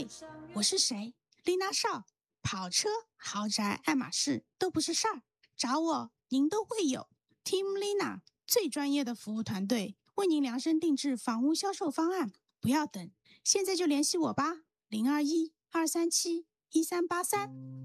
嘿，我是谁？丽娜少，跑车、豪宅、爱马仕都不是事儿，找我您都会有。Team Lina 最专业的服务团队，为您量身定制房屋销售方案，不要等，现在就联系我吧，021-237-1383。